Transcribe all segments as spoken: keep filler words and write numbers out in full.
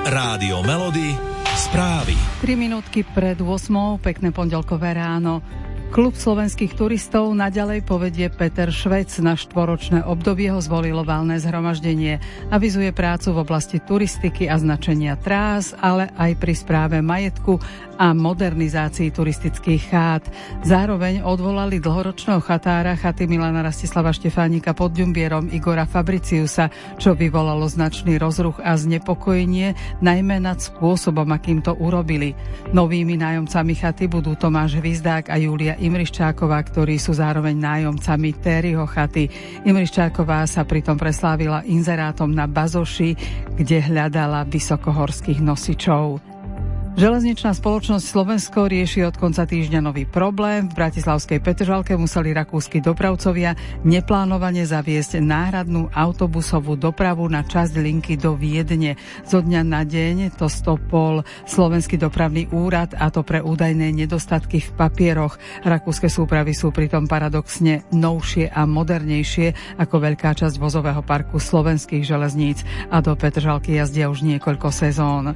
Rádio Melody, správy. tri minútky pred ôsmou, pekné pondelkové ráno. Klub slovenských turistov naďalej povedie Peter Švec. Na štvoročné obdobie ho zvolilo valné zhromaždenie. Avizuje prácu v oblasti turistiky a značenia trás, ale aj pri správe majetku a modernizácii turistických chát. Zároveň odvolali dlhoročného chatára chaty Milana Rastislava Štefánika pod Ďumbierom Igora Fabriciusa, čo vyvolalo značný rozruch a znepokojenie, najmä nad spôsobom, akým to urobili. Novými nájomcami chaty budú Tomáš Hvizdák a Julia Imriščáková, ktorí sú zároveň nájomcami Terryho chaty. Imriščáková sa pritom preslávila inzerátom na Bazoši, kde hľadala vysokohorských nosičov. Železničná spoločnosť Slovensko rieši od konca týždňa nový problém. V bratislavskej Petržalke museli rakúski dopravcovia neplánovane zaviesť náhradnú autobusovú dopravu na časť linky do Viedne. Zo dňa na deň to stopol Slovenský dopravný úrad, a to pre údajné nedostatky v papieroch. Rakúske súpravy sú pritom paradoxne novšie a modernejšie ako veľká časť vozového parku slovenských železníc, a do Petržalky jazdia už niekoľko sezón.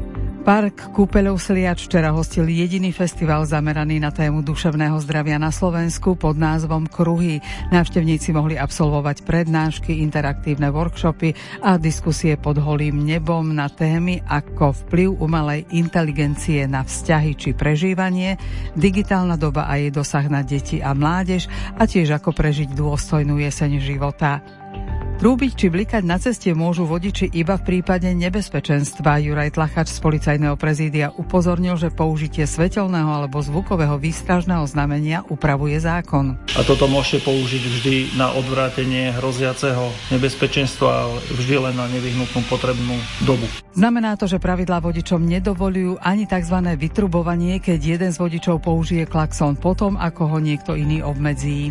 Park Kúpeľov Sliač včera hostil jediný festival zameraný na tému duševného zdravia na Slovensku pod názvom Kruhy. Návštevníci mohli absolvovať prednášky, interaktívne workshopy a diskusie pod holým nebom na témy ako vplyv umelej inteligencie na vzťahy či prežívanie, digitálna doba a jej dosah na deti a mládež a tiež ako prežiť dôstojnú jeseň života. Trúbiť či blikať na ceste môžu vodiči iba v prípade nebezpečenstva. Juraj Tlachač z policajného prezídia upozornil, že použitie svetelného alebo zvukového výstražného znamenia upravuje zákon. A toto môžete použiť vždy na odvrátenie hroziaceho nebezpečenstva, vždy len na nevyhnutnú potrebnú dobu. Znamená to, že pravidlá vodičom nedovolujú ani tzv. Vytrubovanie, keď jeden z vodičov použije klakson potom, ako ho niekto iný obmedzí.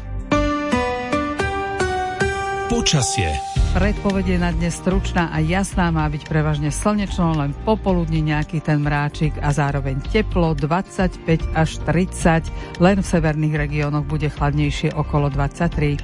Počasie. Predpovedie na dnes stručná a jasná, má byť prevažne slnečno, len popoludní nejaký ten mráčik a zároveň teplo dvadsaťpäť až tridsať, len v severných regiónoch bude chladnejšie okolo dvadsaťtri.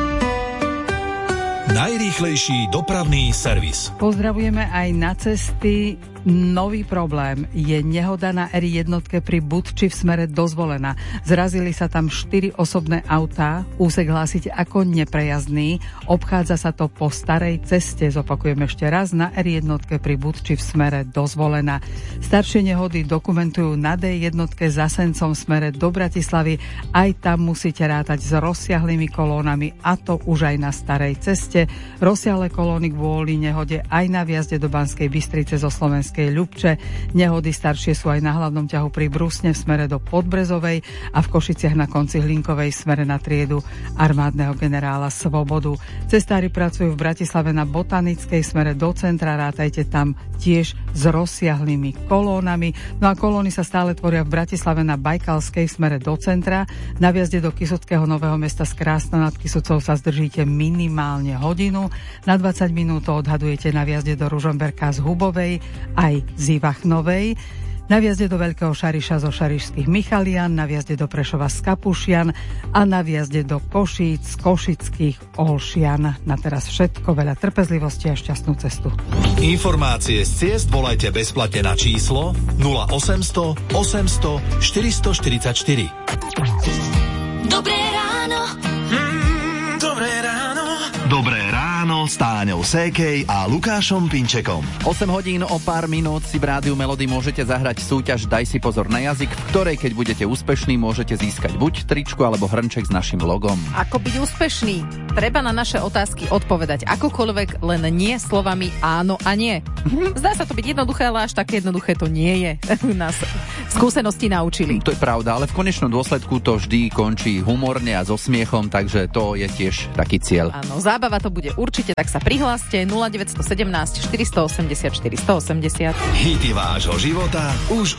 Najrýchlejší dopravný servis. Pozdravujeme aj na cesty. Nový problém je nehoda na er jedna pri Budči v smere do Zvolena. Zrazili sa tam štyri osobné autá, úsek hlásite ako neprejazdný, obchádza sa to po starej ceste, zopakujem ešte raz, na er jedna pri Budči v smere do Zvolena. Staršie nehody dokumentujú na dé jedna za Sencom v smere do Bratislavy, aj tam musíte rátať s rozsiahlými kolónami, a to už aj na starej ceste. Rozsiahle kolóny kvôli nehode aj na vjazde do Banskej Bystrice zo Slovenska Ľubče. Nehody staršie sú aj na hlavnom ťahu pri Brusne v smere do Podbrezovej a v Košiciach na konci Hlinkovej v smere na triedu armádneho generála Svobodu. Cestári pracujú v Bratislave na Botanickej smere do centra, rátajte tam tiež s rozsiahlými kolónami. No a kolóny sa stále tvoria v Bratislave na Bajkalskej smere do centra. Na vjazde do Kysuckého Nového Mesta z Krásna nad Kysucou sa zdržíte minimálne hodinu. Na dvadsať minút to odhadujete na vjazde do Ružomberka z Hubovej aj z Ivachnovej, na vjazde do Veľkého Šariša zo Šarišských Michalian, na vjazde do Prešova z Kapušian a na vjazde do Košíc z Košických Olšian. Na teraz všetko, veľa trpezlivosti a šťastnú cestu. Informácie z ciest volajte bezplatne na číslo nula osemsto osemsto štyristoštyridsaťštyri. Dobré ráno. Mm, dobré ráno. Dobré ráno s Táňou Sékej a Lukášom Pinčekom. osem hodín o pár minút si v Rádiu Melody môžete zahrať súťaž Daj si pozor na jazyk, v ktorej, keď budete úspešní, môžete získať buď tričko alebo hrnček s našim logom. Ako byť úspešný? Treba na naše otázky odpovedať akokoľvek, len nie slovami áno a nie. Zdá sa to byť jednoduché, ale až také jednoduché to nie je. Nás skúsenosti naučili. To je pravda, ale v konečnom dôsledku to vždy končí humorne a so smiechom, takže to je tiež taký cieľ. Áno, zábava to bude určite, tak sa prihláste nula deväť jedna sedem štyri osem štyri štyri osem nula. Hity vášho života už